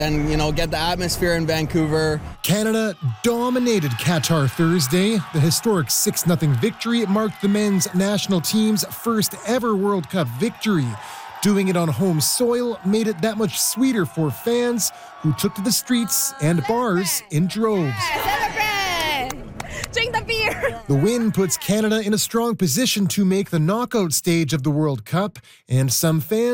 and, get the atmosphere in Vancouver. Canada dominated Qatar Thursday. The historic 6-0 victory marked the men's national team's first ever World Cup victory. Doing it on home soil made it that much sweeter for fans who took to the streets and bars in droves. Drink the beer. The win puts Canada in a strong position to make the knockout stage of the World Cup, and some fans